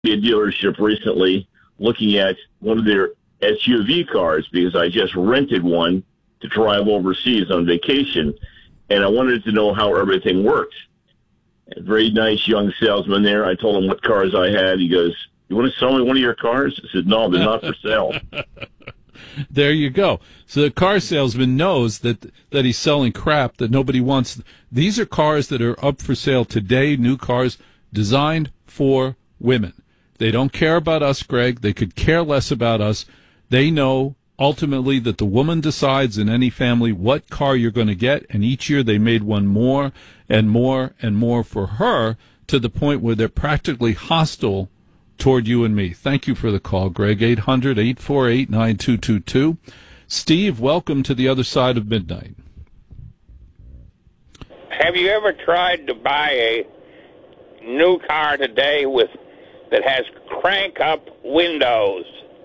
a dealership recently looking at one of their SUV cars because I just rented one to drive overseas on vacation, and I wanted to know how everything worked. A very nice young salesman there. I told him what cars I had. He goes, "You want to sell me one of your cars?" I said, "No, they're not for sale." There you go. So the car salesman knows that he's selling crap that nobody wants. These are cars that are up for sale today, new cars designed for women. They don't care about us, Greg. They could care less about us. They know ultimately that the woman decides in any family what car you're going to get, and each year they made one more and more and more for her to the point where they're practically hostile toward you and me. Thank you for the call, Greg. 800-848-9222. Steve, welcome to the other side of midnight. Have you ever tried to buy a new car today that has crank-up windows?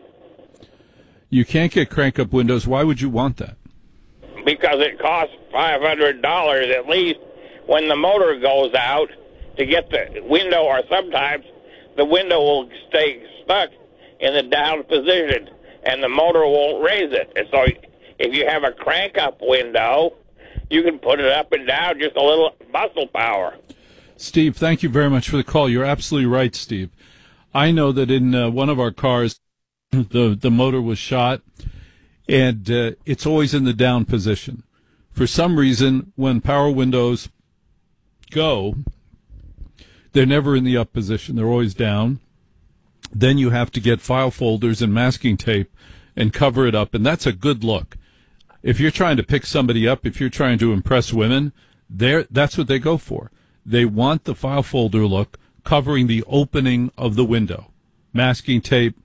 You can't get crank-up windows. Why would you want that? Because it costs $500 at least when the motor goes out to get the window, or sometimes the window will stay stuck in the down position and the motor won't raise it. And so if you have a crank-up window, you can put it up and down, just a little muscle power. Steve, thank you very much for the call. You're absolutely right, Steve. I know that in one of our cars, the motor was shot, and it's always in the down position. For some reason, when power windows go, they're never in the up position. They're always down. Then you have to get file folders and masking tape and cover it up, and that's a good look. If you're trying to pick somebody up, if you're trying to impress women, that's what they go for. They want the file folder look covering the opening of the window. Masking tape,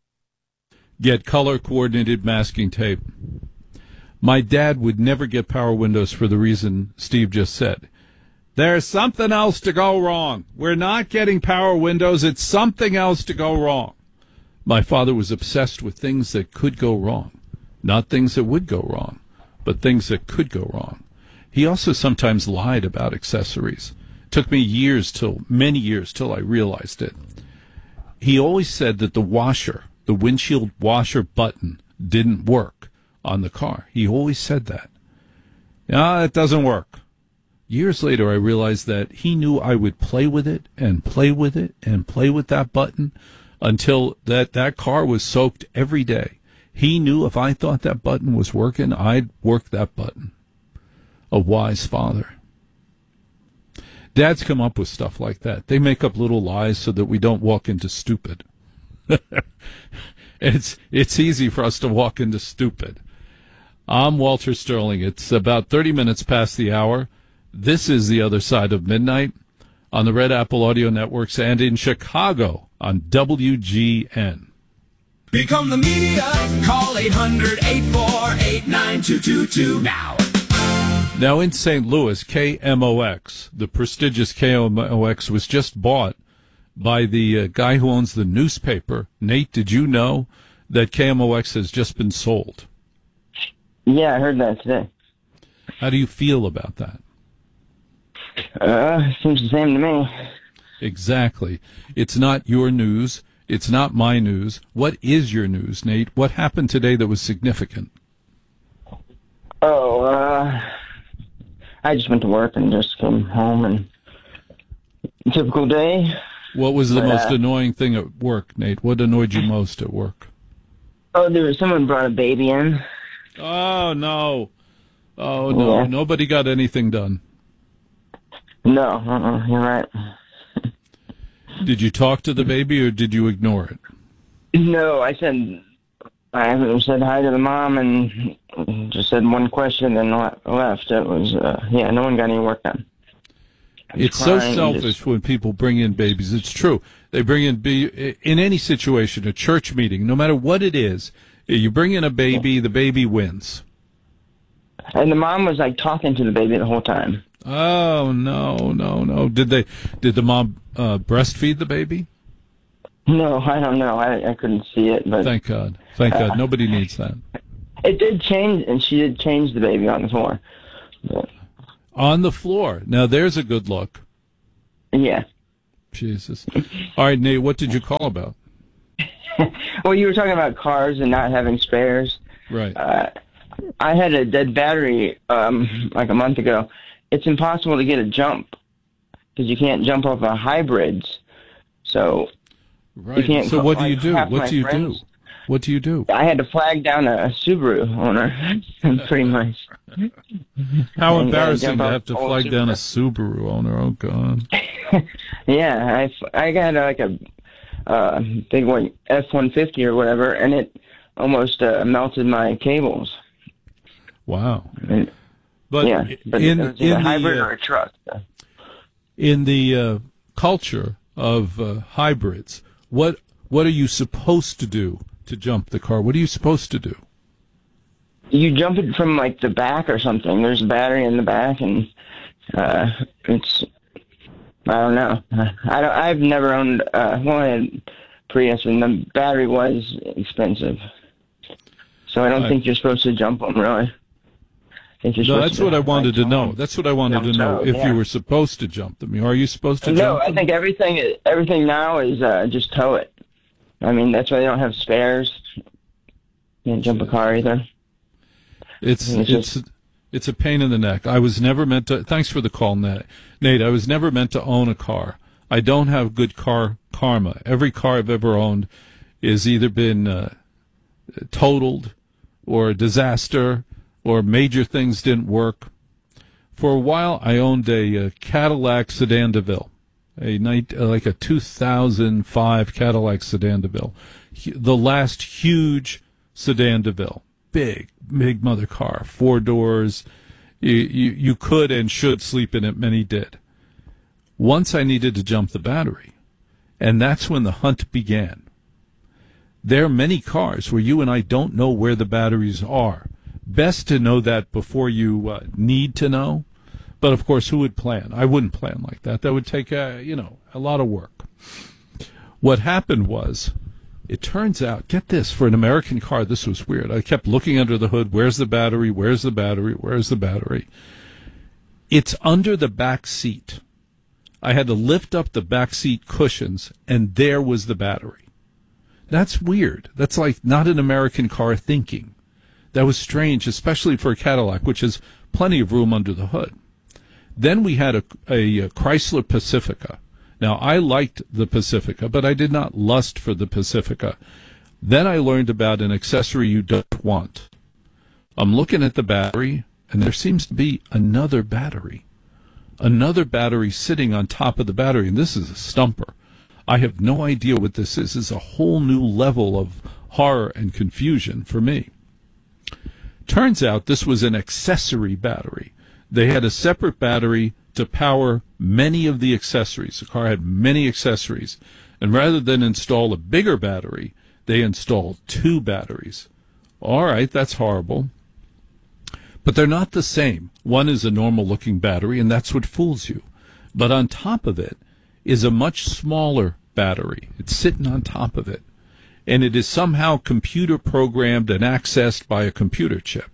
get color-coordinated masking tape. My dad would never get power windows for the reason Steve just said. There's something else to go wrong. We're not getting power windows. It's something else to go wrong. My father was obsessed with things that could go wrong. Not things that would go wrong, but things that could go wrong. He also sometimes lied about accessories. It took me many years till I realized it. He always said that the windshield washer button didn't work on the car. He always said that. No, it doesn't work. Years later, I realized that he knew I would play with it and play with it and play with that button until that car was soaked every day. He knew if I thought that button was working, I'd work that button. A wise father. Dads come up with stuff like that. They make up little lies so that we don't walk into stupid. It's easy for us to walk into stupid. I'm Walter Sterling. It's about 30 minutes past the hour. This is The Other Side of Midnight on the Red Apple Audio Networks and in Chicago on WGN. Become the media. Call 800-848-9222 now. Now in St. Louis, KMOX, the prestigious KMOX, was just bought by the guy who owns the newspaper. Nate, did you know that KMOX has just been sold? Yeah, I heard that today. How do you feel about that? Seems the same to me. Exactly. It's not your news. It's not my news. What is your news, Nate? What happened today that was significant? I just went to work and just came home, and typical day. What was the most annoying thing at work, Nate? What annoyed you most at work? Someone brought a baby in. Oh, no. Oh, no. Yeah. Nobody got anything done. No, you're right. Did you talk to the baby, or did you ignore it? No, I said hi to the mom and just said one question and left. It was, no one got any work done. It's so selfish when people bring in babies. It's true. They bring in, in any situation, a church meeting, no matter what it is, you bring in a baby, the baby wins. And the mom was talking to the baby the whole time. Oh, no. Did the mom breastfeed the baby? No, I don't know. I couldn't see it. But Thank God. Nobody needs that. It did change, and she did change the baby on the floor. But, on the floor. Now, there's a good look. Yeah. Jesus. All right, Nate, what did you call about? Well, you were talking about cars and not having spares. Right. I had a dead battery like a month ago. It's impossible to get a jump because you can't jump off of hybrids. So Right. you can't. So what do you like, do? half What my do you do? friends- What do you do? I had to flag down a Subaru owner, pretty much. How And, embarrassing jump to off have to old flag down a Subaru. Subaru owner. Oh, God. Yeah, I got like a big one F-150 or whatever, and it almost melted my cables. Wow. And, But yeah, but in, it was in a hybrid the, or a truck. in the culture of hybrids, what are you supposed to do to jump the car? What are you supposed to do? You jump it from like the back or something. There's a battery in the back, and it's I don't know. I've never owned. Well, I had Prius, and the battery was expensive, so I don't Right. think you're supposed to jump them. Really, I think you're No, supposed that's to, what I wanted to like, know. That's what I wanted to know. Jump, If yeah. you were supposed to jump them, are you supposed to No, jump I them? think everything now is just tow it. I mean, that's why they don't have spares. Can't jump a car either. It's It's it's a pain in the neck. I was never meant to. Thanks for the call, Nate. I was never meant to own a car. I don't have good car karma. Every car I've ever owned has either been totaled, or a disaster, or major things didn't work. For a while, I owned a Cadillac Sedan DeVille, like a 2005 Cadillac Sedan DeVille, the last huge Sedan DeVille. Big mother car, 4 doors. You could and should sleep in it. Many did. Once I needed to jump the battery, and that's when the hunt began. There are many cars where you and I don't know where the batteries are. Best to know that before you need to know. But of course, who would plan? I wouldn't plan like that. That would take a lot of work. What happened was, it turns out, get this, for an American car, this was weird. I kept looking under the hood. Where's the battery? Where's the battery? Where's the battery? It's under the back seat. I had to lift up the back seat cushions, and there was the battery. That's weird. That's like not an American car thinking. That was strange, especially for a Cadillac, which has plenty of room under the hood. Then we had a Chrysler Pacifica. Now, I liked the Pacifica, but I did not lust for the Pacifica. Then I learned about an accessory you don't want. I'm looking at the battery, and there seems to be another battery sitting on top of the battery, and this is a stumper. I have no idea what this is. It's a whole new level of horror and confusion for me. Turns out this was an accessory battery. They had a separate battery to power many of the accessories. The car had many accessories, and rather than install a bigger battery, they installed 2 batteries. All right, that's horrible. But they're not the same. One is a normal-looking battery, and that's what fools you. But on top of it is a much smaller battery. It's sitting on top of it. And it is somehow computer-programmed and accessed by a computer chip.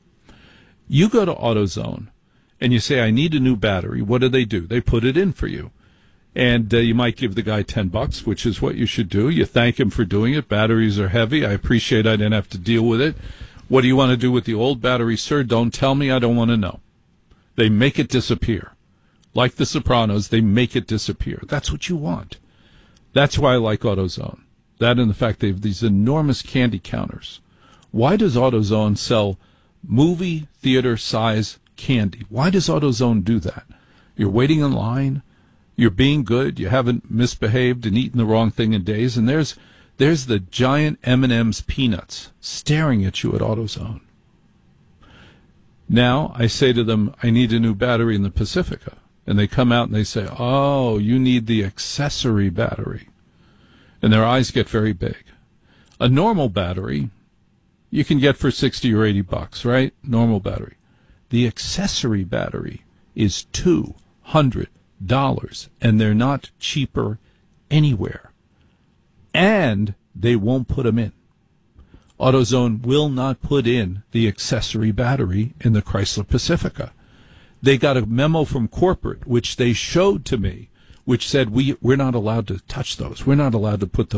You go to AutoZone, and you say, I need a new battery. What do? They put it in for you. And you might give the guy $10, which is what you should do. You thank him for doing it. Batteries are heavy. I appreciate I didn't have to deal with it. What do you want to do with the old battery, sir? Don't tell me. I don't want to know. They make it disappear. Like The Sopranos, they make it disappear. That's what you want. That's why I like AutoZone. That and the fact they have these enormous candy counters. Why does AutoZone sell movie theater size candy? Why does AutoZone do that? You're waiting in line. You're being good. You haven't misbehaved and eaten the wrong thing in days. And there's the giant M&M's peanuts staring at you at AutoZone. Now I say to them, I need a new battery in the Pacifica. And they come out and they say, oh, you need the accessory battery. And their eyes get very big. A normal battery you can get for $60 or $80, right? Normal battery. The accessory battery is $200, and they're not cheaper anywhere. And they won't put them in. AutoZone will not put in the accessory battery in the Chrysler Pacifica. They got a memo from corporate, which they showed to me, which said we're not allowed to touch those. We're not allowed to put those